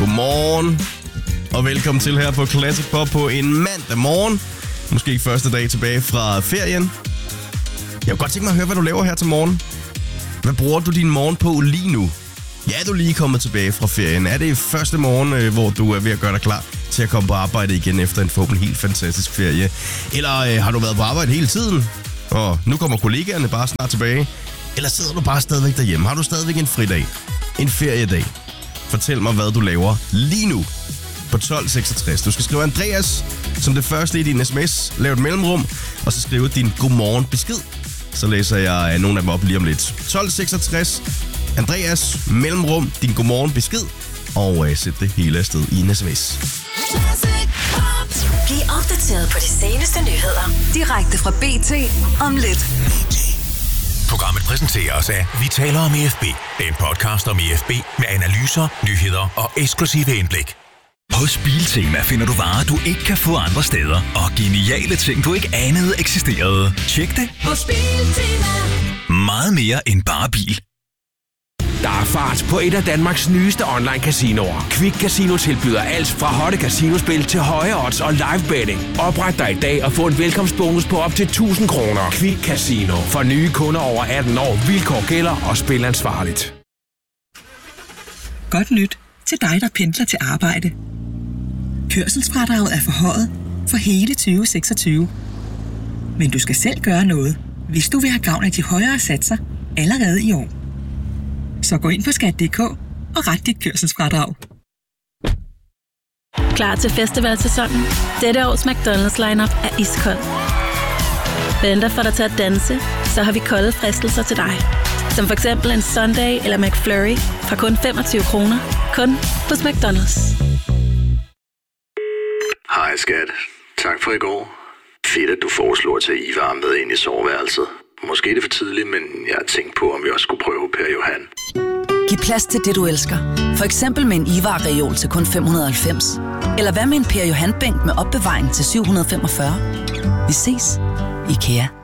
Godmorgen, og velkommen til her på Classic Pop på en mandag morgen. Måske ikke første dag tilbage fra ferien. Jeg kunne godt tænke mig at høre, hvad du laver her til morgen. Hvad bruger du din morgen på lige nu? Ja, du er lige kommet tilbage fra ferien. Er det første morgen, hvor du er ved at gøre dig klar til at komme på arbejde igen efter en forhåbentlig helt fantastisk ferie? Eller har du været på arbejde hele tiden, og nu kommer kollegaerne bare snart tilbage? Eller sidder du bare stadigvæk derhjemme? Har du stadigvæk en fridag? En feriedag? Fortæl mig, hvad du laver lige nu på 1266. Du skal skrive Andreas som det første i din sms. Lav et mellemrum, og så skrive din godmorgen besked. Så læser jeg nogle af dem op lige om lidt. 1266. Andreas, mellemrum, din godmorgen besked. Og sæt det hele afsted i en sms. Bliv opdateret på de seneste nyheder. Direkte fra BT om lidt. Programmet præsenteres af Vi taler om IFB. En podcast om IFB med analyser, nyheder og eksklusive indblik. Hos Biltema finder du varer, du ikke kan få andre steder. Og geniale ting, du ikke anede eksisterede. Tjek det hos Biltema. Meget mere end bare bil. Der er fart på et af Danmarks nyeste online-casinoer. Quick Casino tilbyder alt fra hotte casinospil til høje odds og live betting. Opret dig i dag og få en velkomstbonus på op til 1.000 kroner. Quick Casino. For nye kunder over 18 år. Vilkår gælder og spil ansvarligt. Godt nyt til dig, der pendler til arbejde. Kørselsfradraget er forhøjet for hele 2026. Men du skal selv gøre noget, hvis du vil have gavn af de højere satser allerede i år. Så gå ind på skat.dk og ret dit kørselsfradrag. Klar til festivalsæsonen? Dette års McDonald's lineup er iskold. Venter for dig til at danse, så har vi kolde fristelser til dig. Som for eksempel en Sunday eller McFlurry fra kun 25 kroner. Kun hos McDonald's. Hej skat. Tak for i går. Fedt, at du foreslår at tage Ivar med ind i soveværelset. Måske er det for tidligt, men jeg har tænkt på, om vi også skulle prøve Per Johan. Giv plads til det, du elsker. For eksempel med en Ivar-reol til kun 590. Eller hvad med en Per Johan-bænk med opbevaring til 745. Vi ses. IKEA.